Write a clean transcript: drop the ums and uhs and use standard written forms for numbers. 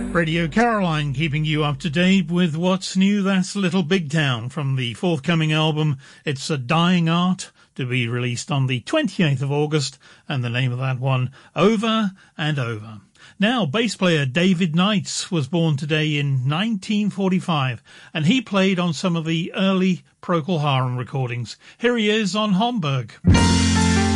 Radio Caroline keeping you up to date with what's new. That's Little Big Town from the forthcoming album It's a Dying Art, to be released on the 28th of August, and the name of that one, Over and Over. Now, bass player David Knights was born today in 1945, and he played on some of the early Procol Harum recordings. Here he is on Homburg.